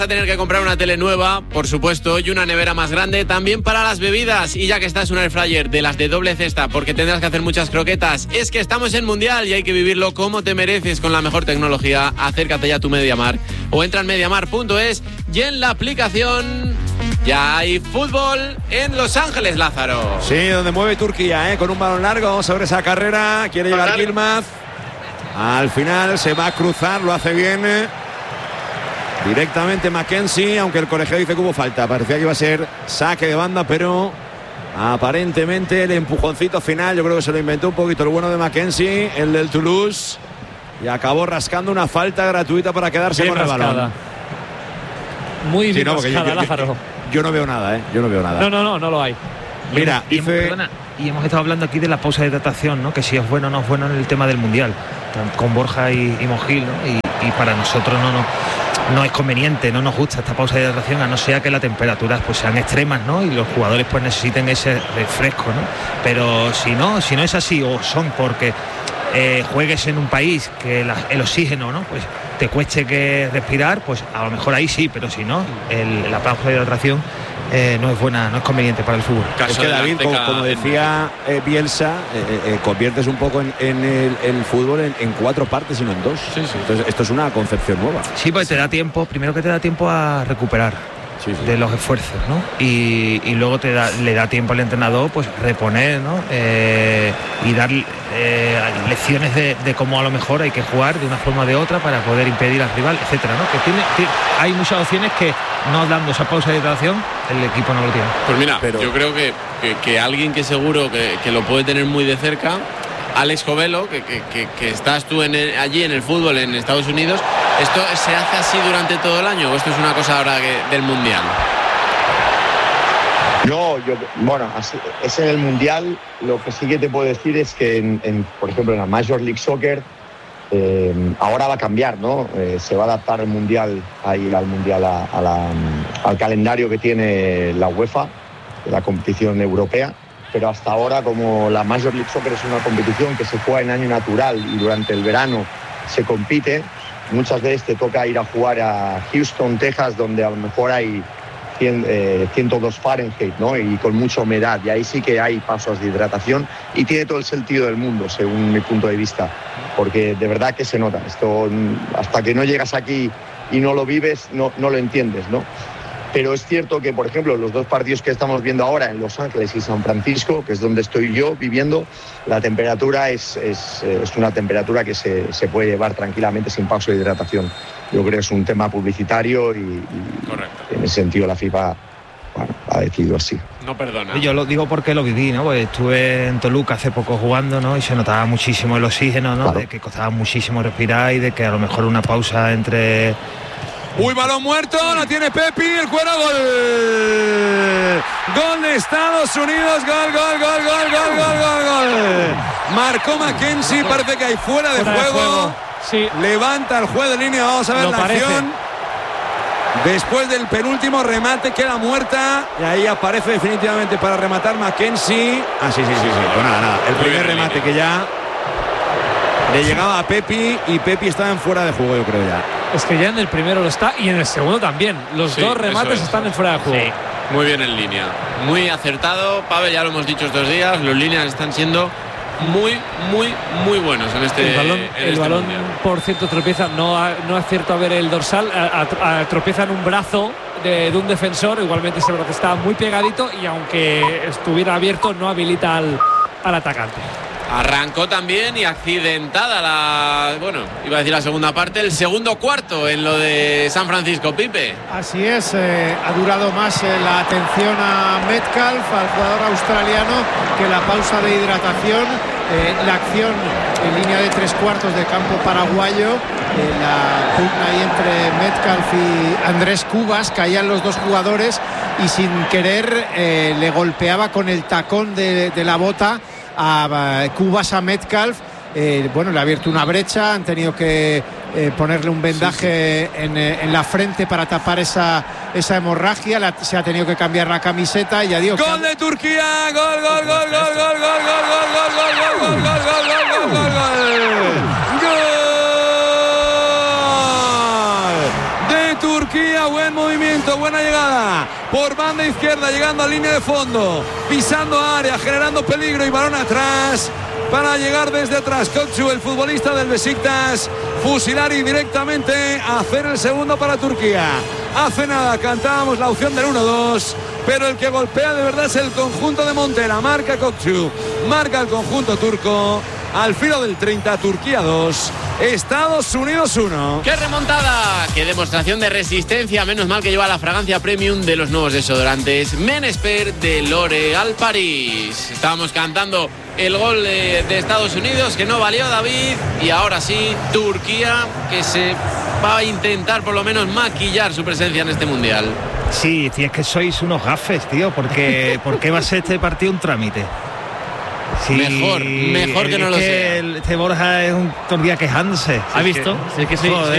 a tener que comprar una tele nueva, por supuesto, y una nevera más grande, también para las bebidas. Y ya que estás, un air fryer de las de doble cesta, porque tendrás que hacer muchas croquetas. Es que estamos en Mundial y hay que vivirlo como te mereces con la mejor tecnología. Acércate ya a tu MediaMarkt o entra en mediamarkt.es y en la aplicación ya hay fútbol en Los Ángeles, Lázaro. Sí, donde mueve Turquía, con un balón largo. Vamos a ver esa carrera. Quiere llegar Yilmaz. Al final se va a cruzar, lo hace bien. Directamente Mackenzie, aunque el colegiado dice que hubo falta. Parecía que iba a ser saque de banda, pero aparentemente el empujoncito final, yo creo que se lo inventó un poquito el bueno de Mackenzie, el del Toulouse, y acabó rascando una falta gratuita para quedarse bien con rascada. El balón. Muy bien rascada, Lázaro. Yo no veo nada, Yo no veo nada. No lo hay. Mira, y hemos estado hablando aquí de la pausa de hidratación, ¿no? Que si es bueno o no es bueno en el tema del Mundial, con Borja y Mogil, ¿no? Y para nosotros no es conveniente, no nos gusta esta pausa de hidratación, a no ser que las temperaturas pues sean extremas, ¿no? Y los jugadores pues necesiten ese refresco, ¿no? Pero si no es así, o son porque juegues en un país que el oxígeno, ¿no? Pues te cueste que respirar, pues a lo mejor ahí sí, pero si no, la pausa de hidratación no es buena, no es conveniente para el fútbol. Es que David, como decía Bielsa, conviertes un poco en el fútbol en 4 partes y no en 2. Sí. Entonces esto es una concepción nueva. Sí, pues te da tiempo, primero que te da tiempo a recuperar de los esfuerzos, ¿no? Y luego le da tiempo al entrenador pues reponer, ¿no? Y dar lecciones de cómo a lo mejor hay que jugar de una forma o de otra para poder impedir al rival, etcétera, ¿no? Que hay muchas opciones que no dando esa pausa de hidratación el equipo no lo tiene. Pues mira, yo creo que alguien que seguro que lo puede tener muy de cerca, Alex Covelo, que estás tú allí en el fútbol en Estados Unidos, ¿esto se hace así durante todo el año o esto es una cosa ahora del Mundial? No, así, es en el Mundial. Lo que sí que te puedo decir es que, por ejemplo, en la Major League Soccer, ahora va a cambiar, ¿no? Se va a adaptar el Mundial al Mundial al calendario que tiene la UEFA, la competición europea. Pero hasta ahora, como la Major League Soccer es una competición que se juega en año natural y durante el verano se compite, muchas veces te toca ir a jugar a Houston, Texas, donde a lo mejor hay 102 Fahrenheit, ¿no? Y con mucha humedad, y ahí sí que hay pasos de hidratación y tiene todo el sentido del mundo, según mi punto de vista, porque de verdad que se nota. Esto, hasta que no llegas aquí y no lo vives, no lo entiendes, ¿no? Pero es cierto que, por ejemplo, los 2 partidos que estamos viendo ahora en Los Ángeles y San Francisco, que es donde estoy yo viviendo, la temperatura es una temperatura que se puede llevar tranquilamente sin pausa de hidratación. Yo creo que es un tema publicitario y en ese sentido la FIFA ha decidido así. No perdona. Yo lo digo porque lo viví, ¿no? Pues estuve en Toluca hace poco jugando, ¿no? Y se notaba muchísimo el oxígeno, ¿no? Claro. De que costaba muchísimo respirar y de que a lo mejor una pausa entre... Uy, balón muerto, la tiene Pepi, el cuero, gol. Gol de Estados Unidos, gol. Marcó Mackenzie, parece que hay fuera de juego. Sí. Levanta el juez de línea, vamos a ver la acción. Después del penúltimo remate queda muerta y ahí aparece definitivamente para rematar Mackenzie. Sí. Pues nada. El primer remate que ya le llegaba a Pepi y Pepi estaba en fuera de juego, yo creo ya. Es que ya en el primero lo está y en el segundo también. Los 2 remates están en fuera de juego. Sí. Muy bien en línea. Muy acertado. Pavel, ya lo hemos dicho estos días. Los líneas están siendo muy buenos en este el balón mundial. Por cierto, tropieza. No acierto a ver el dorsal. Tropieza en un brazo de un defensor. Igualmente ese brazo está muy pegadito y aunque estuviera abierto no habilita al atacante. Arrancó también y accidentada iba a decir la segunda parte, el segundo cuarto en lo de San Francisco, Pipe. Así es, ha durado más la atención a Metcalf, al jugador australiano, que la pausa de hidratación. La acción en línea de 3/4 de campo paraguayo, la pugna ahí entre Metcalf y Andrés Cubas, caían los 2 jugadores y sin querer le golpeaba con el tacón de la bota a Cubas a Metcalf. Le ha abierto una brecha, han tenido que ponerle un vendaje en la frente para tapar esa hemorragia, se ha tenido que cambiar la camiseta y adiós. Gol de Turquía, gol de Turquía. Turquía, buen movimiento, buena llegada por banda izquierda, llegando a línea de fondo, pisando área, generando peligro y balón atrás para llegar desde atrás. Kokçu, el futbolista del Beşiktaş, fusilar y directamente hacer el segundo para Turquía. Hace nada cantábamos la opción del 1-2, pero el que golpea de verdad es el conjunto de Montela. Marca Kokçu, marca el conjunto turco. Al filo del 30, Turquía 2, Estados Unidos 1. ¡Qué remontada! ¡Qué demostración de resistencia! Menos mal que lleva la fragancia premium de los nuevos desodorantes Men-Expert de L'Oréal Paris. Estábamos cantando el gol de Estados Unidos, que no valió, David, y ahora sí, Turquía, que se va a intentar por lo menos maquillar su presencia en este Mundial. Sí, es que sois unos gafes, tío, porque ¿por qué va a ser este partido un trámite? Sí, mejor que no lo sea. Este Borja es un todo el día quejándose. ¿Ha visto? Sí, que sí,